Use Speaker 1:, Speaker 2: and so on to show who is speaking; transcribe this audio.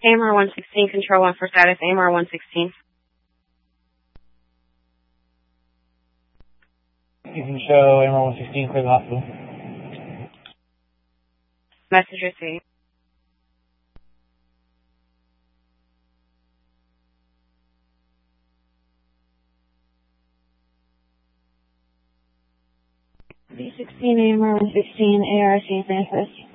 Speaker 1: AMR 116, control 1 for status, AMR 116.
Speaker 2: You can show AMR 116, clear the hospital.
Speaker 1: Message received.
Speaker 3: B16, AMR 116, ARC, Francis.